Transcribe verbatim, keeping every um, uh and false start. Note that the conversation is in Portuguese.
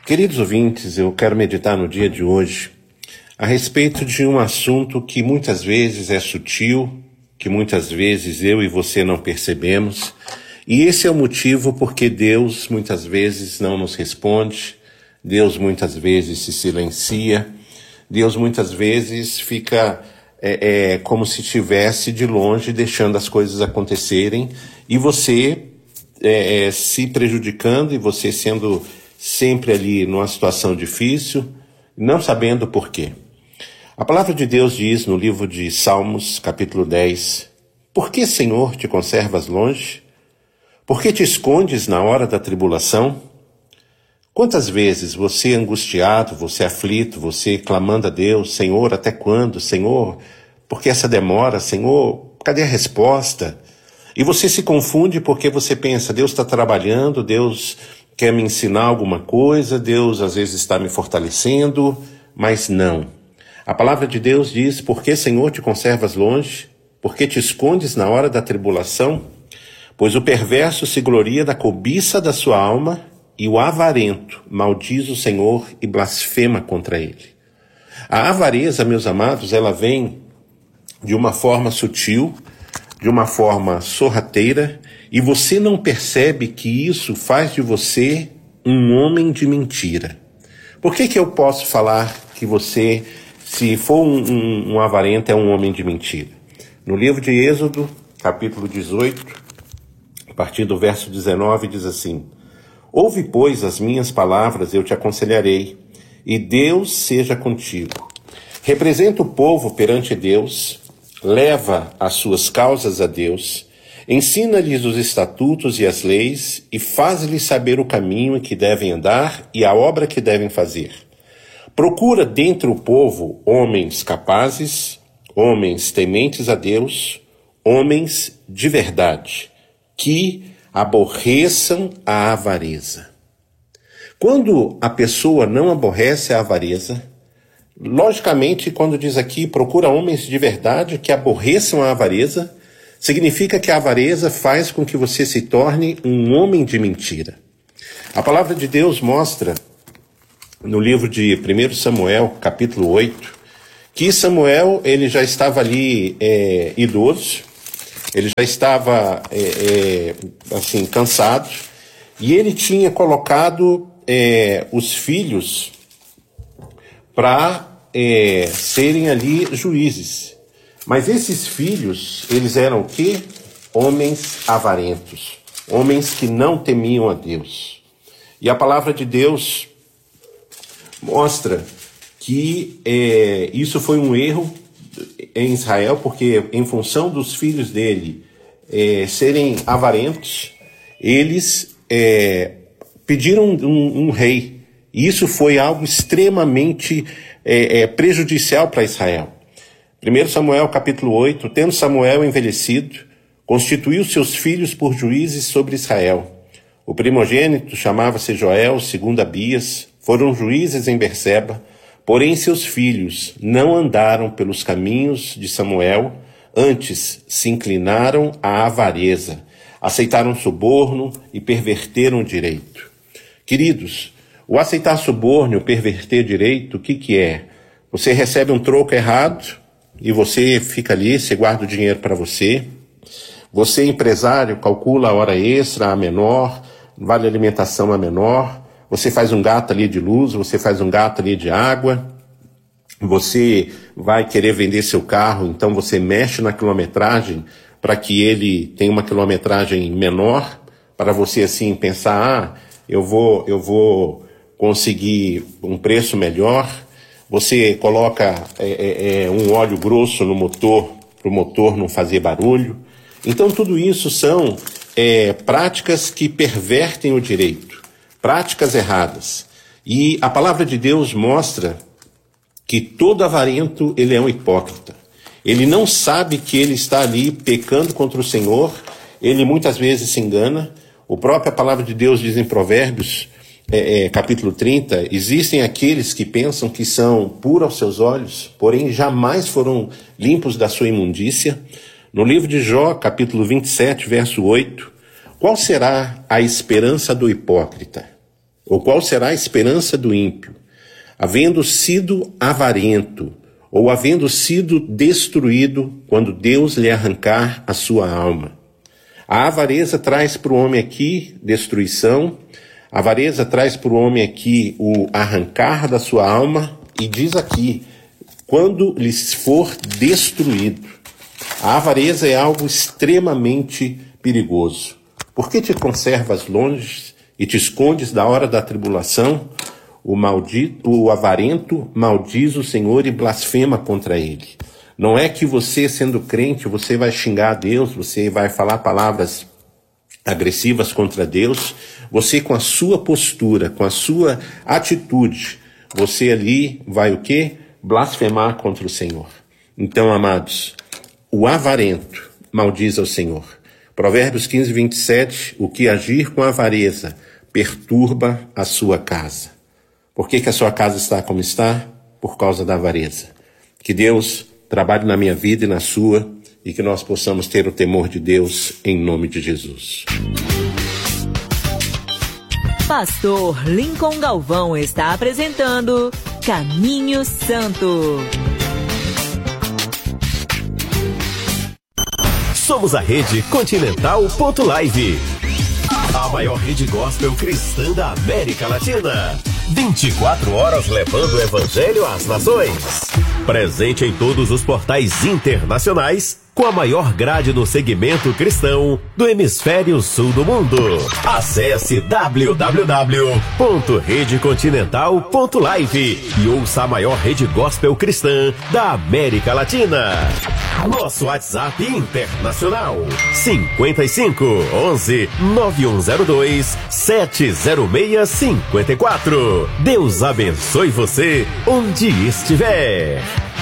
Queridos ouvintes, eu quero meditar no dia de hoje a respeito de um assunto que muitas vezes é sutil, que muitas vezes eu e você não percebemos, e esse é o motivo porque Deus muitas vezes não nos responde, Deus muitas vezes se silencia, Deus muitas vezes fica é, é, como se estivesse de longe deixando as coisas acontecerem e você é, é, se prejudicando e você sendo sempre ali numa situação difícil, não sabendo por quê. A palavra de Deus diz no livro de Salmos, capítulo dez, por que, Senhor, te conservas longe? Por que te escondes na hora da tribulação? Quantas vezes você angustiado, você aflito, você clamando a Deus, Senhor, até quando? Senhor, por que essa demora? Senhor, cadê a resposta? E você se confunde porque você pensa, Deus está trabalhando, Deus quer me ensinar alguma coisa, Deus às vezes está me fortalecendo, mas não. A palavra de Deus diz, por que, Senhor, te conservas longe? Por que te escondes na hora da tribulação? Pois o perverso se gloria da cobiça da sua alma e o avarento maldiz o Senhor e blasfema contra ele. A avareza, meus amados, ela vem de uma forma sutil, de uma forma sorrateira, e você não percebe que isso faz de você um homem de mentira. Por que que eu posso falar que você, se for um, um, um avarento, é um homem de mentira? No livro de Êxodo, capítulo dezoito, a partir do verso dezenove, diz assim, ouve, pois, as minhas palavras, eu te aconselharei, e Deus seja contigo. Representa o povo perante Deus, leva as suas causas a Deus, ensina-lhes os estatutos e as leis e faz-lhes saber o caminho em que devem andar e a obra que devem fazer. Procura dentre o povo homens capazes, homens tementes a Deus, homens de verdade, que aborreçam a avareza. Quando a pessoa não aborrece a avareza, logicamente, quando diz aqui, procura homens de verdade que aborreçam a avareza, significa que a avareza faz com que você se torne um homem de mentira. A palavra de Deus mostra, no livro de primeiro Samuel, capítulo oito, que Samuel ele já estava ali é, idoso, ele já estava é, é, assim, cansado, e ele tinha colocado é, os filhos para é, serem ali juízes. Mas esses filhos, eles eram o quê? Homens avarentos, homens que não temiam a Deus. E a palavra de Deus mostra que é, isso foi um erro em Israel, porque em função dos filhos dele é, serem avarentos, eles é, pediram um, um rei. E isso foi algo extremamente é, é, prejudicial para Israel. primeiro Samuel, capítulo oito, tendo Samuel envelhecido, constituiu seus filhos por juízes sobre Israel. O primogênito chamava-se Joel, segundo Abias, foram juízes em Berseba, porém seus filhos não andaram pelos caminhos de Samuel, antes se inclinaram à avareza, aceitaram suborno e perverteram o direito. Queridos, o aceitar suborno, o perverter direito, o que que é? Você recebe um troco errado e você fica ali, você guarda o dinheiro para você. Você, empresário, calcula a hora extra, a menor, vale alimentação a menor. Você faz um gato ali de luz, você faz um gato ali de água. Você vai querer vender seu carro, então você mexe na quilometragem para que ele tenha uma quilometragem menor, para você assim pensar, ah, eu vou, eu vou conseguir um preço melhor. Você coloca é, é, é, um óleo grosso no motor, para o motor não fazer barulho. Então tudo isso são é, práticas que pervertem o direito, práticas erradas. E a palavra de Deus mostra que todo avarento ele é um hipócrita. Ele não sabe que ele está ali pecando contra o Senhor, ele muitas vezes se engana. O próprio a palavra de Deus diz em Provérbios, é, é, capítulo trinta, existem aqueles que pensam que são puros aos seus olhos, porém jamais foram limpos da sua imundícia. No livro de Jó, capítulo vinte e sete, verso oito, qual será a esperança do hipócrita? Ou qual será a esperança do ímpio? Havendo sido avarento, ou havendo sido destruído, quando Deus lhe arrancar a sua alma. A avareza traz para o homem aqui destruição, a avareza traz para o homem aqui o arrancar da sua alma, e diz aqui, quando lhes for destruído. A avareza é algo extremamente perigoso. Por que te conservas longe e te escondes da hora da tribulação? O maldito, o avarento maldiz o Senhor e blasfema contra ele. Não é que você, sendo crente, você vai xingar a Deus, você vai falar palavras agressivas contra Deus. Você, com a sua postura, com a sua atitude, você ali vai o quê? Blasfemar contra o Senhor. Então, amados, o avarento maldiz ao Senhor. Provérbios quinze, vinte e sete, o que agir com avareza perturba a sua casa. Por que que a sua casa está como está? Por causa da avareza. Que Deus trabalhe na minha vida e na sua, e que nós possamos ter o temor de Deus em nome de Jesus. Pastor Lincoln Galvão está apresentando Caminho Santo. Somos a Rede Continental ponto live, a maior rede gospel cristã da América Latina. vinte e quatro horas levando o evangelho às nações. Presente em todos os portais internacionais, com a maior grade no segmento cristão do hemisfério sul do mundo. Acesse w w w ponto rede continental ponto live e ouça a maior rede gospel cristã da América Latina. Nosso WhatsApp internacional cinquenta e cinco, onze, nove um zero dois, sete zero seis cinco quatro. Deus abençoe você onde estiver.